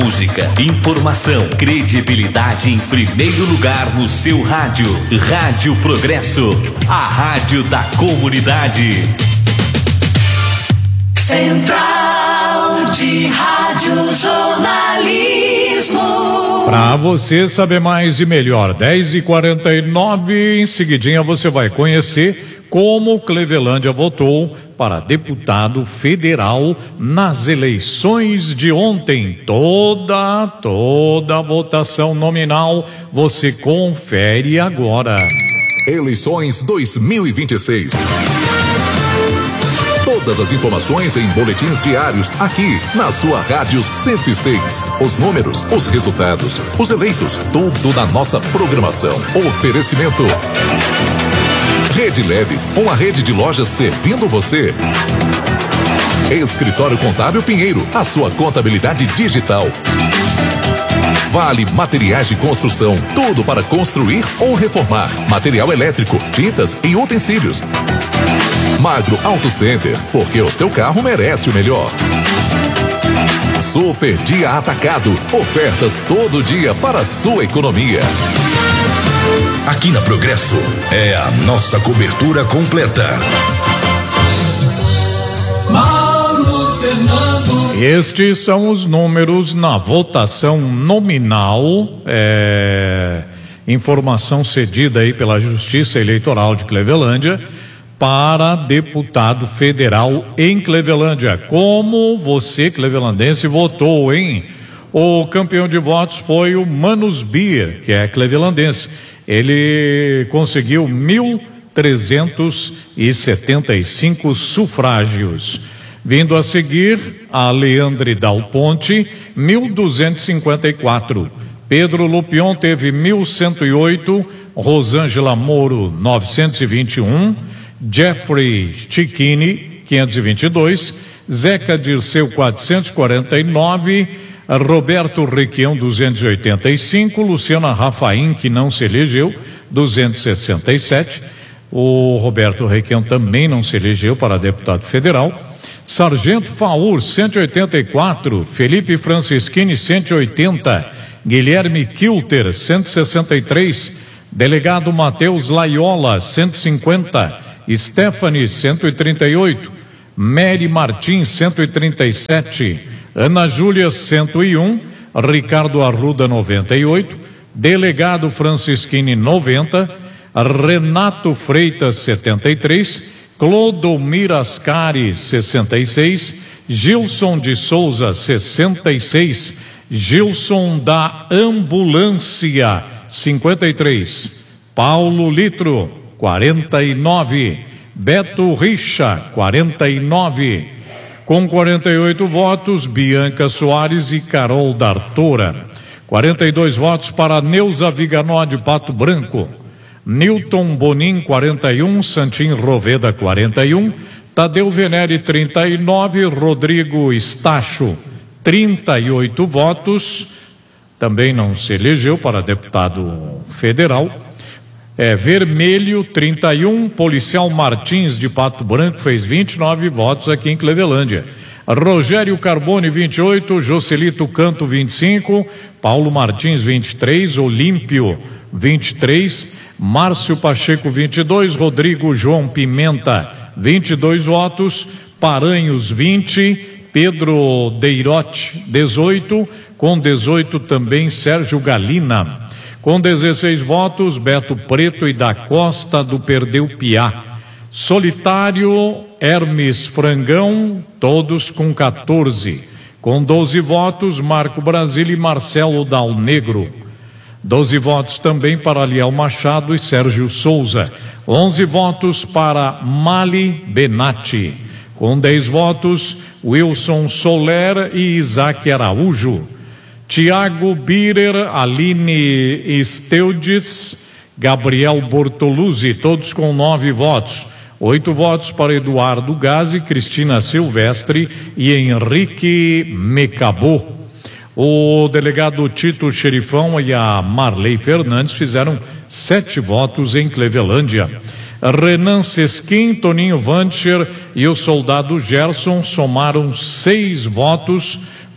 Música, informação, credibilidade em primeiro lugar no seu rádio. Rádio Progresso, a rádio da comunidade. Central de Rádio Jornalismo. Para você saber mais e melhor, 10h49, em seguidinha você vai conhecer como Clevelândia votou para deputado federal nas eleições de ontem. Toda a votação nominal você confere agora. Eleições 2026. Todas as informações em boletins diários aqui na sua Rádio 106. Os números, os resultados, os eleitos, tudo na nossa programação. Oferecimento Rede Leve, uma rede de lojas servindo você. Escritório Contábil Pinheiro, a sua contabilidade digital. Vale Materiais de Construção, tudo para construir ou reformar. Material elétrico, tintas e utensílios. Magro Auto Center, porque o seu carro merece o melhor. Super Dia Atacado, ofertas todo dia para a sua economia. Aqui na Progresso é a nossa cobertura completa. Mauro Fernando. Estes são os números na votação nominal, informação cedida aí pela Justiça Eleitoral de Clevelândia para deputado federal em Clevelândia. Como você, clevelandense, votou, hein? O campeão de votos foi o Manus Bier, que é clevelandense. Ele conseguiu 1.375 sufrágios. Vindo a seguir, a Leandre Dal Ponte, 1.254. Pedro Lupion teve 1.108. Rosângela Moro, 921. Jeffrey Cicchini, 522. Zeca Dirceu, 449. Roberto Requião, 285, Luciana Rafaim, que não se elegeu, 267, o Roberto Requião também não se elegeu para deputado federal. Sargento Faur, 184, Felipe Francischini, 180, Guilherme Kilter, 163, Delegado Matheus Laiola, 150, Stephanie, 138, Mary Martins, 137, Ana Júlia, 101, Ricardo Arruda, 98, Delegado Francischini, 90, Renato Freitas, 73, Clodomir Ascari, 66, Gilson de Souza, 66, Gilson da Ambulância, 53, Paulo Litro, 49, Beto Richa, 49, com 48 votos, Bianca Soares e Carol D'Artora. 42 votos para Neuza Viganó de Pato Branco. Newton Bonin, 41. Santim Roveda, 41. Tadeu Venere, 39. Rodrigo Estacho, 38 votos. Também não se elegeu para deputado federal. Vermelho, 31, Policial Martins de Pato Branco fez 29 votos aqui em Clevelândia. Rogério Carbone, 28, Jocelito Canto, 25, Paulo Martins, 23, Olímpio, 23, Márcio Pacheco, 22, Rodrigo João Pimenta, 22 votos, Paranhos, 20, Pedro Deirote, 18, com 18 também Sérgio Galina. Com 16 votos, Beto Preto e da Costa do Perdeu Piá. Solitário, Hermes Frangão, todos com 14. Com 12 votos, Marco Brasília e Marcelo Dal Negro. 12 votos também para Liel Machado e Sérgio Souza. 11 votos para Mali Benatti. Com 10 votos, Wilson Soler e Isaac Araújo. Tiago Birer, Aline Steudes, Gabriel Bortoluzzi, todos com 9 votos. 8 votos para Eduardo Gazi, Cristina Silvestre e Henrique Mecabô. O delegado Tito Xerifão e a Marley Fernandes fizeram 7 votos em Clevelândia. Renan Sesquim, Toninho Vancher e o soldado Gerson somaram 6 votos,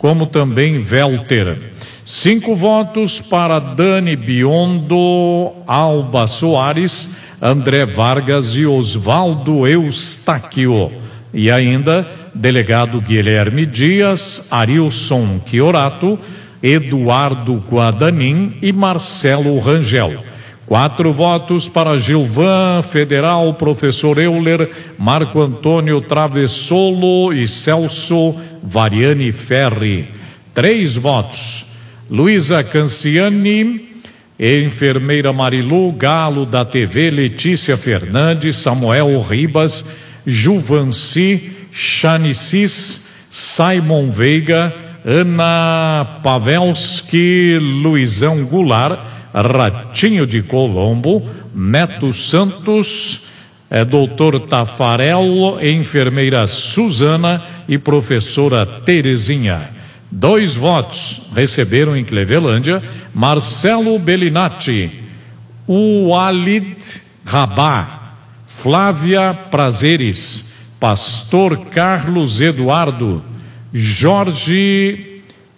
como também Welter. 5 votos para Dani Biondo, Alba Soares, André Vargas e Osvaldo Eustáquio. E ainda delegado Guilherme Dias, Arilson Chiorato, Eduardo Guadanin e Marcelo Rangel. 4 votos para Gilvan Federal, Professor Euler, Marco Antônio Travessolo e Celso Variani Ferri. 3 votos, Luísa Canciani, Enfermeira Marilu Galo da TV, Letícia Fernandes, Samuel Ribas, Juvanci Chanicis, Simon Veiga, Ana Pavelski, Luizão Goulart, Ratinho de Colombo, Neto Santos, Doutor Tafarel, Enfermeira Suzana e Professora Terezinha. 2 votos receberam em Clevelândia Marcelo Bellinati, Walid Rabá, Flávia Prazeres, Pastor Carlos Eduardo, Jorge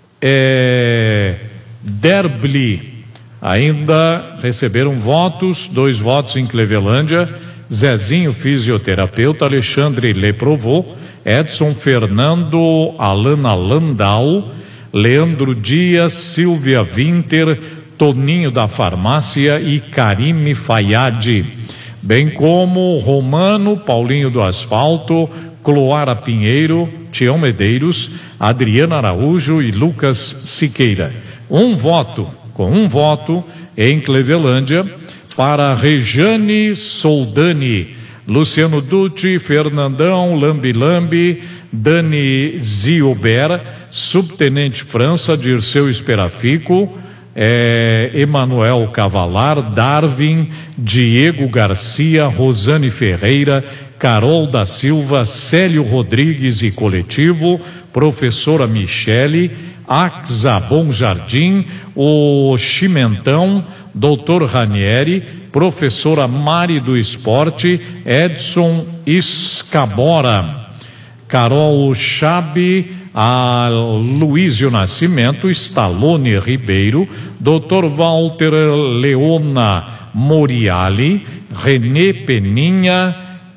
Derbli. Ainda receberam votos, 2 votos em Clevelândia, Zezinho Fisioterapeuta, Alexandre Leprovô, Edson Fernando, Alana Landau, Leandro Dias, Silvia Winter, Toninho da Farmácia e Karime Fayad, bem como Romano, Paulinho do Asfalto, Cloara Pinheiro, Tião Medeiros, Adriana Araújo e Lucas Siqueira. Com um voto em Clevelândia para Rejane Soldani, Luciano Dutti, Fernandão, Lambi Lambi, Dani Ziober, Subtenente França, Dirceu Esperafico, Emanuel Cavalar, Darwin, Diego Garcia, Rosane Ferreira, Carol da Silva, Célio Rodrigues e Coletivo, Professora Michele, Axa Bom Jardim, o Chimentão, Doutor Ranieri, Professora Mari do Esporte, Edson Escabora, Carol Chabe, a Luísio Nascimento, Stallone Ribeiro, Dr. Walter Leona Moriali, Renê Peninha,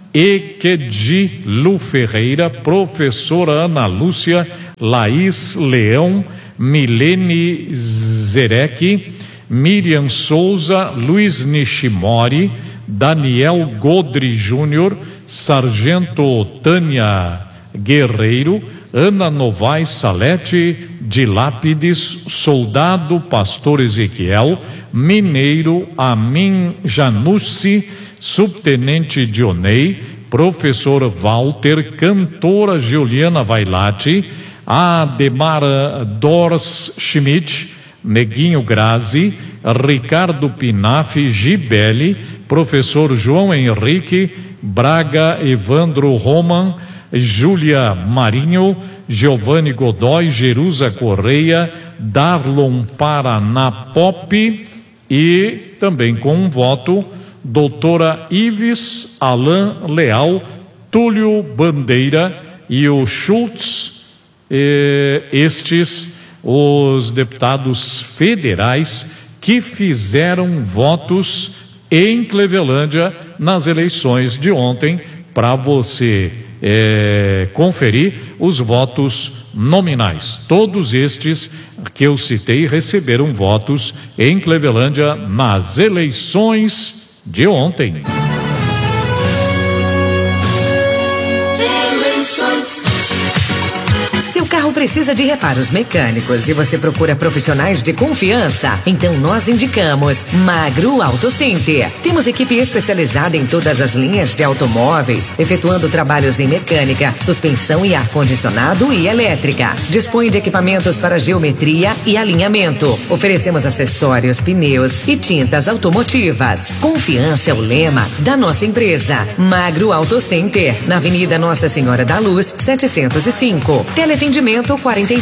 Equedi Lu Ferreira, Professora Ana Lúcia, Laís Leão, Milene Zerek, Miriam Souza, Luiz Nishimori, Daniel Godri Júnior, Sargento Tânia Guerreiro, Ana Novaes Salete de Lápides, Soldado Pastor Ezequiel, Mineiro Amin Janussi, Subtenente Dionei, Professor Walter, Cantora Juliana Vailati, Ademara Dors Schmidt, Neguinho Grazi, Ricardo Pinaf Gibelli, Professor João Henrique Braga, Evandro Roman, Júlia Marinho, Giovanni Godoy, Jerusa Correia, Darlon Paraná Pop e também com um voto, doutora Ives Alain Leal, Túlio Bandeira e o Schultz, estes os deputados federais que fizeram votos em Clevelândia nas eleições de ontem, para você conferir os votos nominais. Todos estes que eu citei receberam votos em Clevelândia nas eleições de ontem. Seu carro precisa de reparos mecânicos e você procura profissionais de confiança? Então nós indicamos Magro Auto Center. Temos equipe especializada em todas as linhas de automóveis, efetuando trabalhos em mecânica, suspensão e ar-condicionado e elétrica. Dispõe de equipamentos para geometria e alinhamento. Oferecemos acessórios, pneus e tintas automotivas. Confiança é o lema da nossa empresa. Magro Auto Center, na Avenida Nossa Senhora da Luz, 705. Atendimento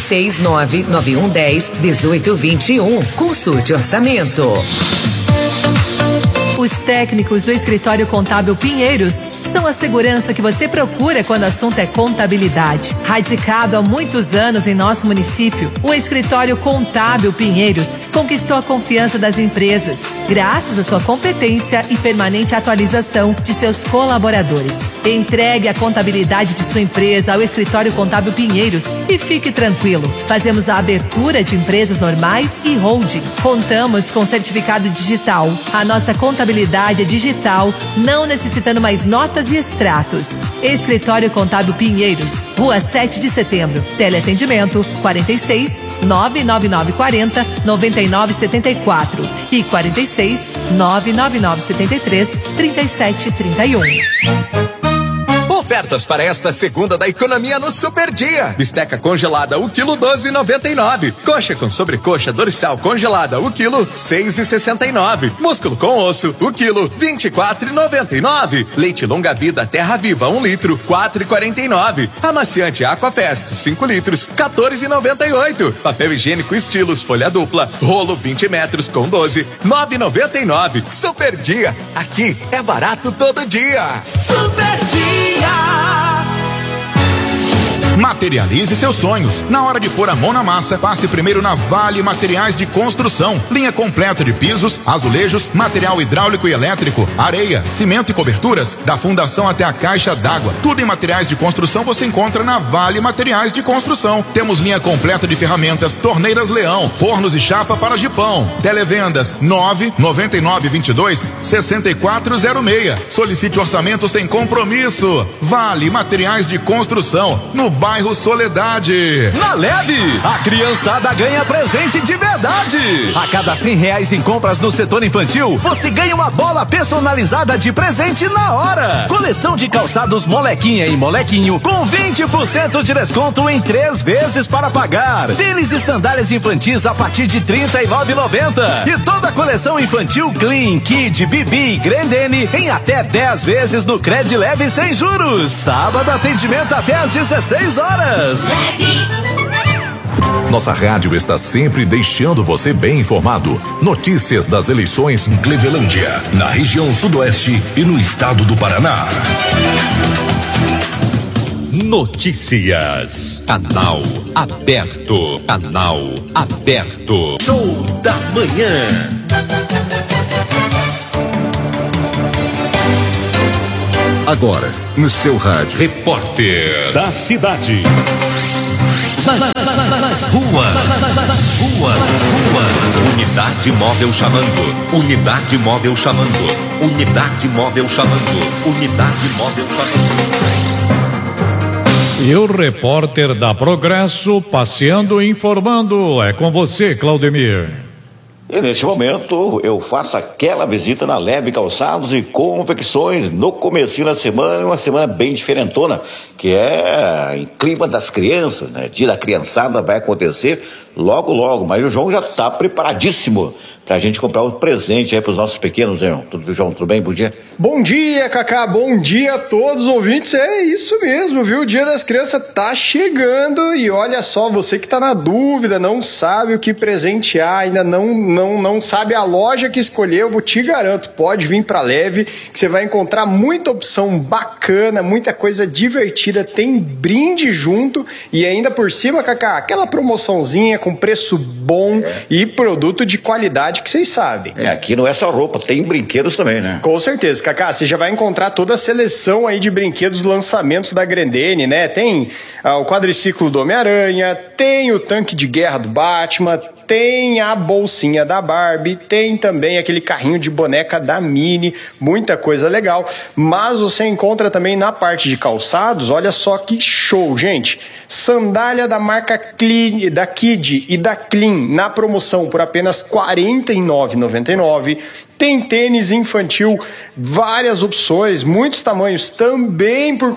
46991101821. Consulte orçamento. Os técnicos do Escritório Contábil Pinheiros são são a segurança que você procura quando o assunto é contabilidade. Radicado há muitos anos em nosso município, o Escritório Contábil Pinheiros conquistou a confiança das empresas, graças à sua competência e permanente atualização de seus colaboradores. Entregue a contabilidade de sua empresa ao Escritório Contábil Pinheiros e fique tranquilo. Fazemos a abertura de empresas normais e holding. Contamos com certificado digital. A nossa contabilidade é digital, não necessitando mais notas e extratos. Escritório Contábil Pinheiros, Rua 7 de Setembro. Teleatendimento 46 99940 9974 e 46 99973 3731. Ofertas para esta segunda da economia no Super Dia. Bisteca congelada, o quilo 12,99. Coxa com sobrecoxa dorsal congelada, o quilo 6,69. Músculo com osso, o quilo 24,99. Leite longa vida Terra Viva 1 litro, 4,49. Amaciante Aquafest 5 litros, 14,98. Papel higiênico Estilos folha dupla, rolo 20 metros com 12, 9,99. Super Dia, aqui é barato todo dia. Super Dia. Materialize seus sonhos. Na hora de pôr a mão na massa, passe primeiro na Vale Materiais de Construção. Linha completa de pisos, azulejos, material hidráulico e elétrico, areia, cimento e coberturas, da fundação até a caixa d'água. Tudo em materiais de construção você encontra na Vale Materiais de Construção. Temos linha completa de ferramentas, torneiras Leão, fornos e chapa para jipão. Televendas 99922-6406. Solicite orçamento sem compromisso. Vale Materiais de Construção, no bairro Soledade. Na Leve, a criançada ganha presente de verdade. A cada R$100 em compras no setor infantil, você ganha uma bola personalizada de presente na hora. Coleção de calçados Molequinha e Molequinho com 20% de desconto em 3 vezes para pagar. Tênis e sandálias infantis a partir de R$39,90. E toda a coleção infantil Clean, Kid, Bibi e Grandene em até 10 vezes no Cred Leve sem juros. Sábado, atendimento até às 16 horas. Nossa rádio está sempre deixando você bem informado. Notícias das eleições em Clevelândia, na região sudoeste e no estado do Paraná. Notícias. Canal aberto. Canal aberto. Show da manhã. Agora, no seu rádio. Repórter da cidade. Rua. Unidade móvel chamando. Unidade móvel chamando. Unidade móvel chamando. Unidade móvel chamando. E o repórter da Progresso passeando e informando. É com você, Claudemir. E neste momento eu faço aquela visita na Leve Calçados e Confecções no comecinho da semana, uma semana bem diferentona, que é em clima das crianças, né? Dia da criançada vai acontecer logo, mas o João já está preparadíssimo pra gente comprar um presente aí pros nossos pequenos, né? João, tudo bem? Bom dia. Bom dia, Cacá, bom dia a todos os ouvintes. É isso mesmo, viu? O Dia das Crianças tá chegando e olha só, você que tá na dúvida, não sabe o que presentear, ainda não sabe a loja que escolher, eu te garanto, pode vir pra Leve, que você vai encontrar muita opção bacana, muita coisa divertida, tem brinde junto e ainda por cima, Cacá, aquela promoçãozinha com preço bom e produto de qualidade que vocês sabem. Aqui não é só roupa, tem brinquedos também, né? Com certeza, Cacá, você já vai encontrar toda a seleção aí de brinquedos, lançamentos da Grandene, né? Tem o quadriciclo do Homem-Aranha, tem o tanque de guerra do Batman, tem a bolsinha da Barbie, tem também aquele carrinho de boneca da Minnie, muita coisa legal, mas você encontra também na parte de calçados, olha só que show, gente, sandália da marca Clean, da Kid e da Clean, na promoção por apenas R$ 49,99, tem tênis infantil, várias opções, muitos tamanhos, também por R$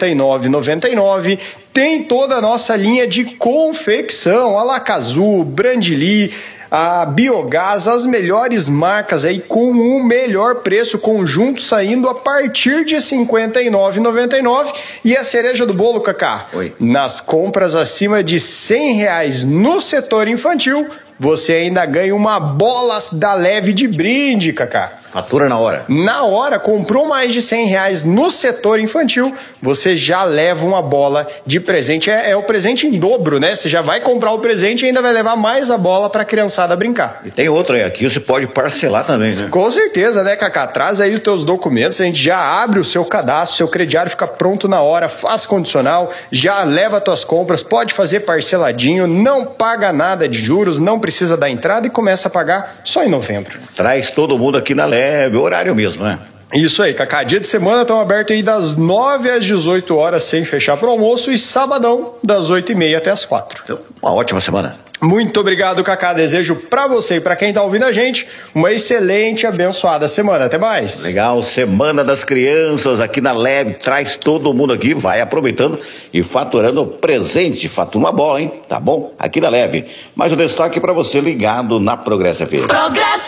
49,99. Tem toda a nossa linha de confecção, a Lacazu, Brandili, a Biogás, as melhores marcas aí com o melhor preço, conjunto saindo a partir de R$ 59,99. E a cereja do bolo, Cacá? Oi. Nas compras acima de R$ 100 no setor infantil, você ainda ganha uma bola da Leve de brinde, Cacá. Fatura na hora. Na hora, comprou mais de R$100 no setor infantil, você já leva uma bola de presente. É o presente em dobro, né? Você já vai comprar o presente e ainda vai levar mais a bola pra criançada brincar. E tem outra aí, aqui você pode parcelar também, né? Com certeza, né, Cacá? Traz aí os teus documentos, a gente já abre o seu cadastro, seu crediário fica pronto na hora, faz condicional, já leva tuas compras, pode fazer parceladinho, não paga nada de juros, não precisa da entrada e começa a pagar só em novembro. Traz todo mundo aqui na Leve, horário mesmo, né? Isso aí, Cacá. Dia de semana estão abertos aí das 9 às 18 horas, sem fechar pro almoço, e sabadão das 8h30 até as 4. Então, uma ótima semana. Muito obrigado, Cacá. Desejo pra você e pra quem tá ouvindo a gente uma excelente e abençoada semana. Até mais. Legal, Semana das Crianças aqui na Leve. Traz todo mundo aqui, vai aproveitando e faturando presente. Fatura uma bola, hein? Tá bom? Aqui na Leve. Mais um destaque pra você ligado na Progresso FM.